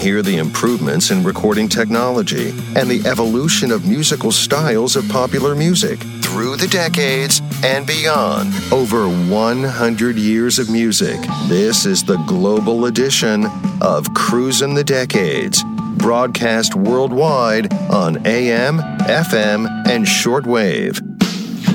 hear the improvements in recording technology and the evolution of musical styles of popular music through the decades and beyond. Over 100 years of music. This is the global edition of Cruisin' the Decades, broadcast worldwide on AM, FM, and shortwave.